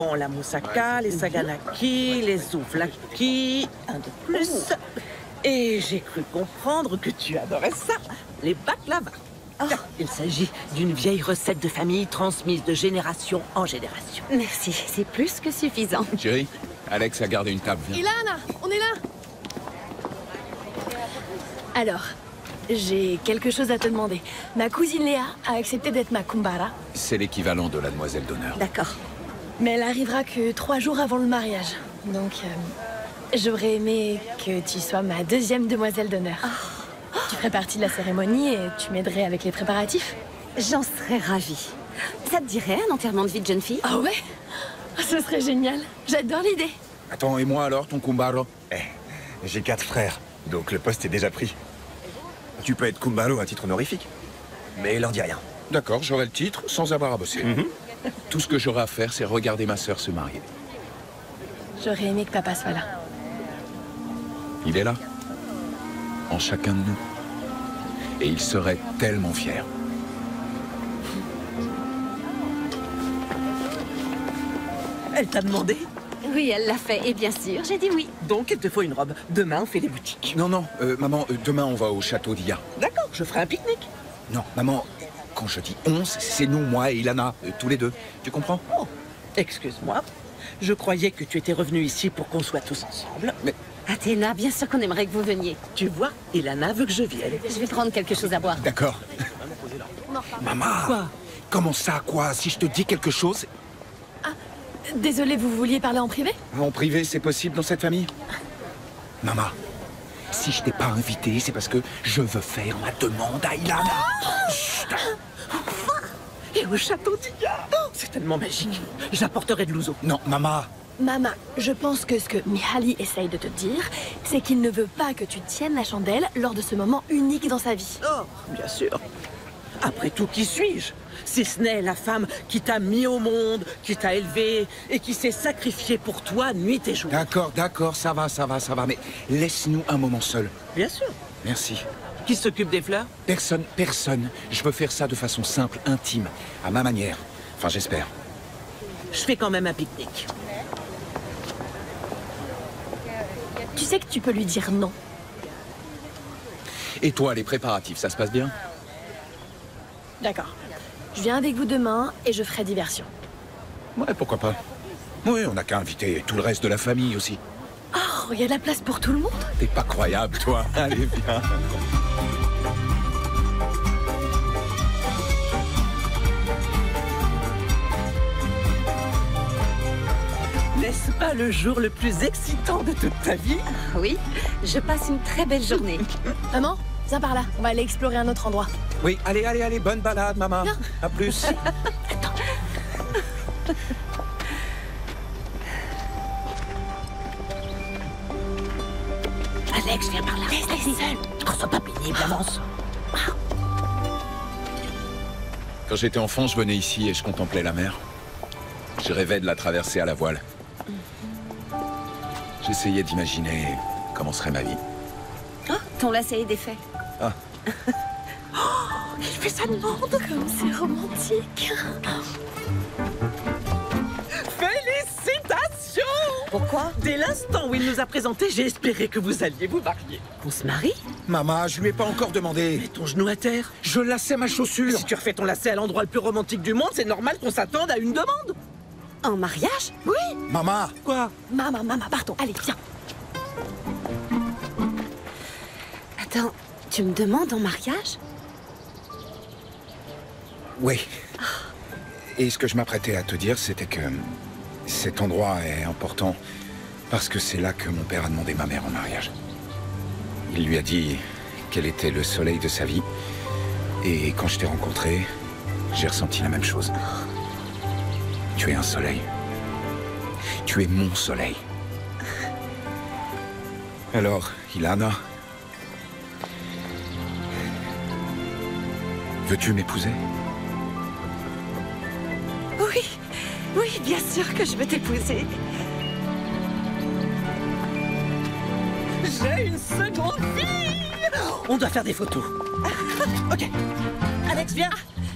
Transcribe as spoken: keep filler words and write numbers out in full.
Bon, la moussaka, les saganaki, les souvlaki, un de plus. Et j'ai cru comprendre que tu adorais ça, les baklava. Oh. Il s'agit d'une vieille recette de famille transmise de génération en génération. Merci, c'est plus que suffisant. Chérie, Alex a gardé une table. Viens. Ilana, on est là. Alors, j'ai quelque chose à te demander. Ma cousine Léa a accepté d'être ma kumbara. C'est l'équivalent de la demoiselle d'honneur. D'accord. Mais elle arrivera que trois jours avant le mariage. Donc, euh, j'aurais aimé que tu sois ma deuxième demoiselle d'honneur. Oh. Tu ferais partie de la cérémonie et tu m'aiderais avec les préparatifs. J'en serais ravie. Ça te dirait un enterrement de vie de jeune fille? Ah ouais? Ce serait génial. J'adore l'idée. Attends, et moi alors, ton kumbaro? Eh, j'ai quatre frères, donc le poste est déjà pris. Tu peux être kumbaro à titre honorifique, mais leur dis rien. D'accord, j'aurai le titre sans avoir à bosser. Mm-hmm. Tout ce que j'aurai à faire, c'est regarder ma sœur se marier. J'aurais aimé que papa soit là. Il est là, en chacun de nous. Et il serait tellement fier. Elle t'a demandé? Oui, elle l'a fait, et bien sûr, j'ai dit oui. Donc, il te faut une robe. Demain, on fait les boutiques. Non, non, euh, maman, euh, demain, on va au château d'Ia. D'accord, je ferai un pique-nique. Non, maman, quand je dis on, c'est nous, moi et Ilana, euh, tous les deux. Tu comprends? Oh, excuse-moi. Je croyais que tu étais revenu ici pour qu'on soit tous ensemble. Mais... Athéna, bien sûr qu'on aimerait que vous veniez. Tu vois, Ilana veut que je vienne. Je vais prendre quelque chose à boire. D'accord. Maman. Quoi? Comment ça, quoi? Si je te dis quelque chose... Ah, désolé, vous vouliez parler en privé? En privé, c'est possible dans cette famille? Maman, si je t'ai pas invité, c'est parce que je veux faire ma demande à Ilana. Chut. Et au château d'Ia. Oh, c'est tellement magique. J'apporterai de l'ouzo. Non, maman. Maman, je pense que ce que Mihaly essaye de te dire, c'est qu'il ne veut pas que tu tiennes la chandelle lors de ce moment unique dans sa vie. Oh, bien sûr. Après tout, qui suis-je? Si ce n'est la femme qui t'a mis au monde, qui t'a élevé et qui s'est sacrifiée pour toi nuit et jour. D'accord, d'accord, ça va, ça va, ça va, mais laisse-nous un moment seul. Bien sûr. Merci. Qui s'occupe des fleurs? Personne, personne. Je veux faire ça de façon simple, intime, à ma manière. Enfin, j'espère. Je fais quand même un pique-nique. Tu sais que tu peux lui dire non. Et toi, les préparatifs, ça se passe bien? D'accord. Je viens avec vous demain et je ferai diversion. Ouais, pourquoi pas. Oui, on n'a qu'à inviter tout le reste de la famille aussi. Oh, il y a de la place pour tout le monde? T'es pas croyable, toi. Allez, viens. N'est-ce pas le jour le plus excitant de toute ta vie? Oui, je passe une très belle journée. Maman, viens par là. On va aller explorer un autre endroit. Oui, allez, allez, allez, bonne balade, maman. Non. À plus. Attends. Alex, viens par là. Laisse-les seuls. Oh, sois pas pénible, avance. Quand j'étais enfant, je venais ici et je contemplais la mer. Je rêvais de la traverser à la voile. J'essayais d'imaginer comment serait ma vie. Oh, ton lacet est défait. Ah. Oh, il fait sa demande. Comme c'est romantique. Félicitations! Pourquoi? Dès l'instant où il nous a présenté, j'ai espéré que vous alliez vous marier. On se marie? Maman, je lui ai pas encore demandé. Mets ton genou à terre. Je lassais ma chaussure. Si tu refais ton lacet à l'endroit le plus romantique du monde, c'est normal qu'on s'attende à une demande. En mariage? Oui. Maman. Quoi? Maman, maman, pardon. Allez, viens. Attends, tu me demandes en mariage? Oui. Et ce que je m'apprêtais à te dire, c'était que cet endroit est important parce que c'est là que mon père a demandé ma mère en mariage. Il lui a dit qu'elle était le soleil de sa vie. Et quand je t'ai rencontré, j'ai ressenti la même chose. Tu es un soleil. Tu es mon soleil. Alors, Ilana, veux-tu m'épouser? Oui, oui, bien sûr que je veux t'épouser. J'ai une seconde fille. On doit faire des photos. Ok. Alex, viens.